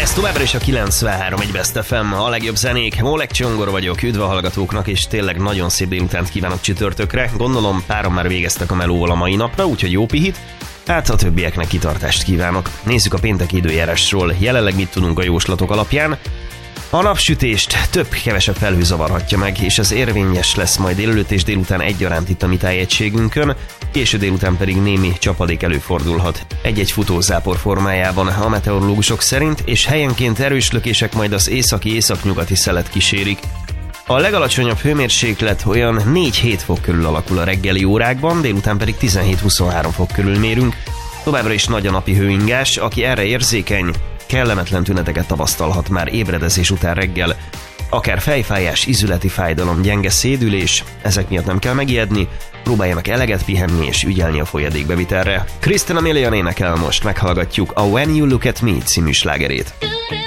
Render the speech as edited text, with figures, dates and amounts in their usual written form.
Ez továbbra is a 93.1 Best FM, a legjobb zenék. Molek Csongor vagyok, üdv a hallgatóknak, és tényleg nagyon szép délutánt kívánok csütörtökre. Gondolom páran már végeztek a melóval a mai napra, úgyhogy jó pihit. Hát a többieknek kitartást kívánok. Nézzük a pénteki időjárásról. Jelenleg mit tudunk a jóslatok alapján. A napsütést több-kevesebb felhő zavarhatja meg, és ez érvényes lesz majd délelőtt és délután egyaránt itt a mi tájegységünkön, késő délután pedig némi csapadék előfordulhat. Egy-egy futózápor formájában a meteorológusok szerint, és helyenként erős lökések majd az északi-északnyugati szelet kísérik. A legalacsonyabb hőmérséklet olyan 4-7 fok körül alakul a reggeli órákban, délután pedig 17-23 fok körül mérünk. Továbbra is nagy a napi hőingás, aki erre érzékeny, kellemetlen tüneteket tapasztalhat már ébredezés után reggel. Akár fejfájás, izületi fájdalom, gyenge szédülés, ezek miatt nem kell megijedni, próbáljanak eleget pihenni és ügyelni a folyadékbevitelre. Christina Milian énekel most, meghallgatjuk a When You Look At Me című slágerét.